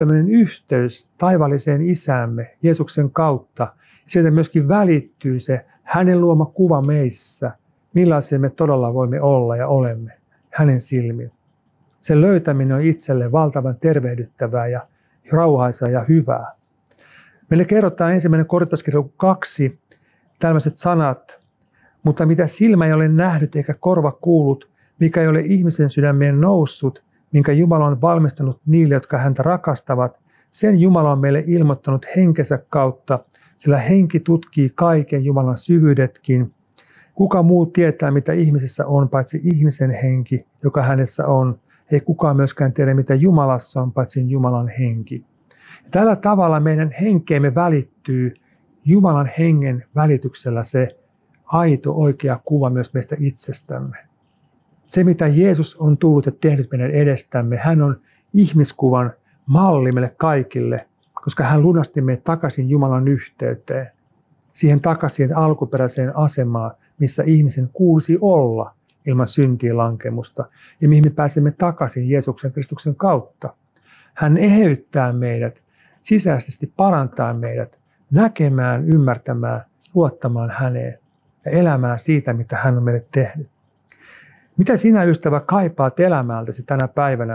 tämmöinen yhteys taivaalliseen isäämme Jeesuksen kautta. Sieltä myöskin välittyy se hänen luoma kuva meissä, millaisia me todella voimme olla ja olemme hänen silmin. Sen löytäminen on itselle valtavan tervehdyttävää ja rauhaisaa ja hyvää. Meille kerrotaan 1. Korintoskirja 2 tällaiset sanat, mutta mitä silmä ei ole nähnyt eikä korva kuullut, mikä ei ole ihmisen sydämeen noussut, minkä Jumala on valmistanut niille, jotka häntä rakastavat, sen Jumala on meille ilmoittanut henkensä kautta, sillä henki tutkii kaiken Jumalan syvyydetkin. Kuka muu tietää, mitä ihmisessä on, paitsi ihmisen henki, joka hänessä on. Ei kukaan myöskään tiedä, mitä Jumalassa on, paitsi Jumalan henki. Ja tällä tavalla meidän henkeemme välittyy Jumalan hengen välityksellä se aito, oikea kuva myös meistä itsestämme. Se, mitä Jeesus on tullut ja tehnyt meidän edestämme, hän on ihmiskuvan malli meille kaikille, koska hän lunasti meidät takaisin Jumalan yhteyteen, siihen takaisin alkuperäiseen asemaan, missä ihmisen kuulisi olla ilman syntiin lankemusta ja mihin me pääsemme takaisin Jeesuksen Kristuksen kautta. Hän eheyttää meidät, sisäisesti parantaa meidät näkemään, ymmärtämään, luottamaan häneen ja elämään siitä, mitä hän on meille tehnyt. Mitä sinä, ystävä, kaipaat elämältäsi tänä päivänä?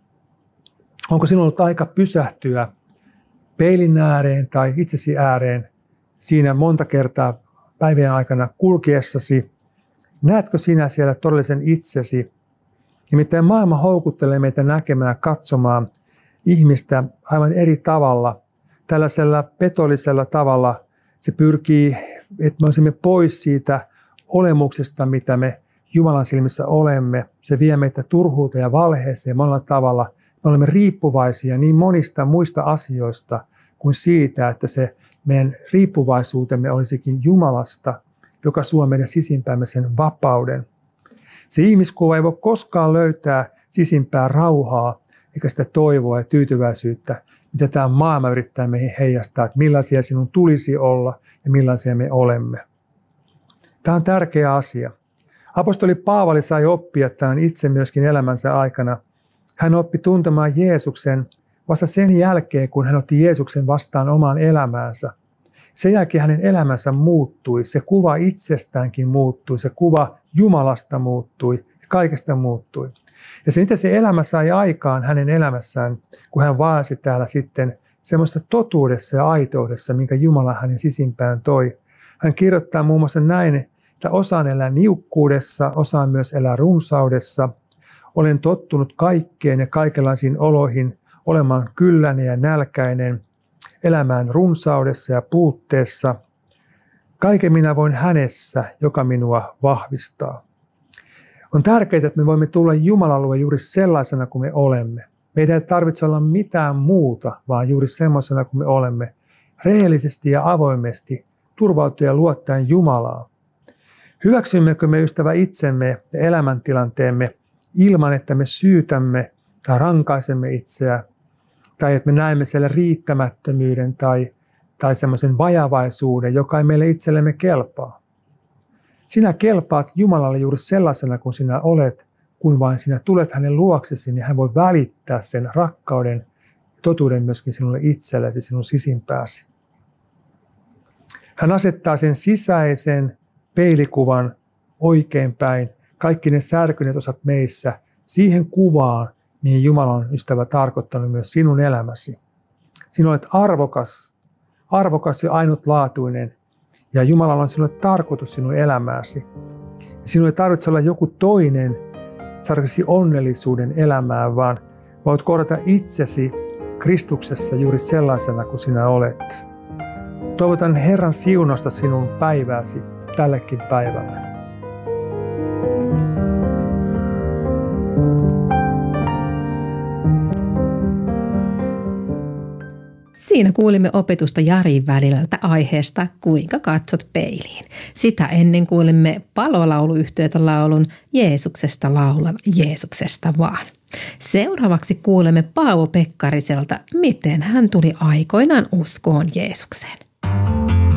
Onko sinulla ollut aika pysähtyä peilin ääreen tai itsesi ääreen siinä monta kertaa päivien aikana kulkiessasi? Näetkö sinä siellä todellisen itsesi? Nimittäin maailma houkuttelee meitä näkemään, katsomaan ihmistä aivan eri tavalla. Tällaisella petollisella tavalla se pyrkii, että me olisimme pois siitä olemuksesta, mitä me Jumalan silmissä olemme. Se vie meitä turhuuteen ja valheeseen monella tavalla. Me olemme riippuvaisia niin monista muista asioista kuin siitä, että se meidän riippuvaisuutemme olisikin Jumalasta, joka suo meidän sisimpäämme sen vapauden. Se ihmiskuva ei voi koskaan löytää sisimpää rauhaa eikä sitä toivoa ja tyytyväisyyttä, mitä tämä maailma yrittää meihin heijastaa, että millaisia sinun tulisi olla ja millaisia me olemme. Tämä on tärkeä asia. Apostoli Paavali sai oppia tämän itse myöskin elämänsä aikana. Hän oppi tuntemaan Jeesuksen vasta sen jälkeen, kun hän otti Jeesuksen vastaan omaan elämäänsä. Sen jälkeen hänen elämänsä muuttui, se kuva itsestäänkin muuttui, se kuva Jumalasta muuttui ja kaikesta muuttui. Ja se, mitä se elämä sai aikaan hänen elämässään, kun hän vaelsi täällä sitten semmoista totuudessa ja aitoudessa, minkä Jumala hänen sisimpään toi. Hän kirjoittaa muun muassa näin, että osaan elää niukkuudessa, osaan myös elää runsaudessa. Olen tottunut kaikkeen ja kaikenlaisiin oloihin, olemaan kylläinen ja nälkäinen, elämään runsaudessa ja puutteessa. Kaiken minä voin hänessä, joka minua vahvistaa. On tärkeää, että me voimme tulla Jumalan luo juuri sellaisena kuin me olemme. Meidän ei tarvitse olla mitään muuta, vaan juuri sellaisena kuin me olemme. Rehellisesti ja avoimesti turvautua ja luottaen Jumalaa. Hyväksymmekö me, ystävä, itsemme ja elämäntilanteemme ilman, että me syytämme tai rankaisemme itseä, tai että me näemme siellä riittämättömyyden tai semmoisen vajavaisuuden, joka ei meille itsellemme kelpaa. Sinä kelpaat Jumalalle juuri sellaisena kuin sinä olet, kun vain sinä tulet hänen luoksesi, niin hän voi välittää sen rakkauden ja totuuden myöskin sinulle itsellesi, sinun sisimpääsi. Hän asettaa sen sisäisen peilikuvan oikein päin, kaikki ne särkyneet osat meissä, siihen kuvaan, mihin Jumala on, ystävä, tarkoittanut myös sinun elämäsi. Sinä olet arvokas ja ainutlaatuinen, ja Jumalalla on sinulle tarkoitus sinun elämääsi. Sinun ei tarvitse olla joku toinen saadaksesi onnellisuuden elämään, vaan voit kohdata itsesi Kristuksessa juuri sellaisena kuin sinä olet. Toivotan Herran siunausta sinun päivääsi tällekin päivälle. Siinä kuulimme opetusta Jari Välilältä aiheesta Kuinka katsot peiliin. Sitä ennen kuulimme Palolauluyhtiötä laulun Jeesuksesta laulan, Jeesuksesta vaan. Seuraavaksi kuulemme Paavo Pekkariselta, miten hän tuli aikoinaan uskoon Jeesukseen.